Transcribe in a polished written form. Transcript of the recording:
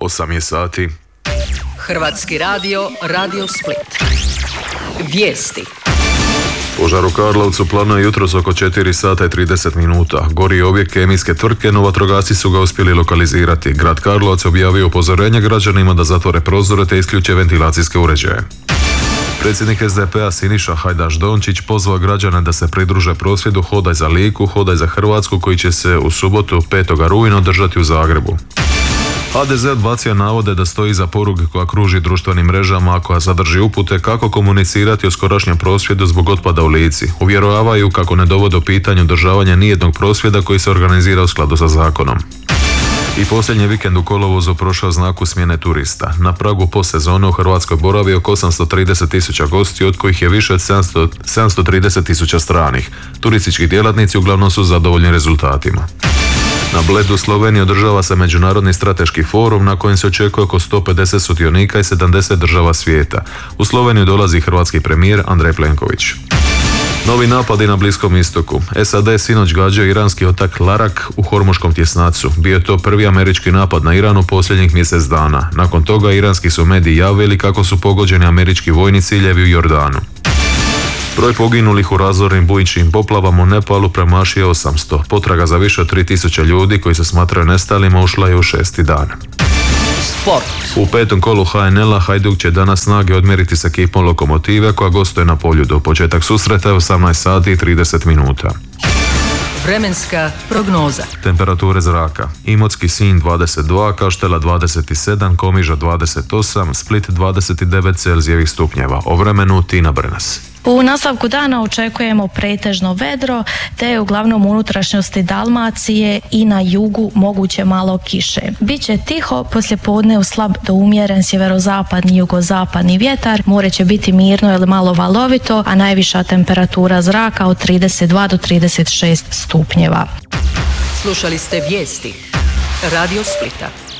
8 je sati. Hrvatski radio, Radio Split. Vijesti. Požar u Karlovcu planuje jutros oko 4 sata i 30 minuta. Gori je objekt kemijske tvrtke, no vatrogasci su ga uspjeli lokalizirati. Grad Karlovac je objavio upozorenje građanima da zatvore prozore te isključe ventilacijske uređaje. Predsjednik SDP-a Siniša Hajdaš Dončić pozvao građane da se pridruže prosvjedu Hodaj za Liku, Hodaj za Hrvatsku koji će se u subotu 5. rujna održati u Zagrebu. HDZ odbacio navode da stoji iza poruke koja kruži društvenim mrežama, a koja sadrži upute kako komunicirati o skorašnjem prosvjedu zbog otpada u Lici. Uvjeravaju kako ne dovode u pitanje održavanje nijednog prosvjeda koji se organizira u skladu sa zakonom. I posljednji vikend u kolovozu prošao znaku smjene turista. Na pragu postsezone u Hrvatskoj boravi oko 830.000 gostiju, od kojih je više od 730.000 stranih. Turistički djelatnici uglavnom su zadovoljni rezultatima. Na Bledu u Sloveniji održava se Međunarodni strateški forum na kojem se očekuje oko 150 sudionika i 70 država svijeta. U Sloveniju dolazi hrvatski premijer Andrej Plenković. Novi napadi na Bliskom istoku. SAD je sinoć gađao iranski otok Larak u Hormuškom tjesnacu. Bio je to prvi američki napad na Iran u posljednjih mjesec dana. Nakon toga iranski su mediji javili kako su pogođeni američki vojni ciljevi u Jordanu. Broj poginulih u razornim bujičnim poplavama u Nepalu premašio 800. Potraga za više od 3000 ljudi koji se smatraju nestalima ušla je u 6. dan. Sport. U 5. kolu HNL-a Hajduk će danas snage odmjeriti s ekipom Lokomotive koja gostuje na Poljudu. Početak susreta je 18 sati i 30 minuta. Vremenska prognoza. Temperature zraka. Imotski Sinj 22, Kaštela 27, Komiža 28, Split 29 Celzijevih stupnjeva. O vremenu Tina Brnas. U nastavku dana očekujemo pretežno vedro, te uglavnom unutrašnjosti Dalmacije i na jugu moguće malo kiše. Biće tiho, poslijepodne u slab do umjeren sjeverozapadni i jugozapadni vjetar, more će biti mirno ili malo valovito, a najviša temperatura zraka od 32 do 36 stupnjeva. Slušali ste vijesti Radio Splita.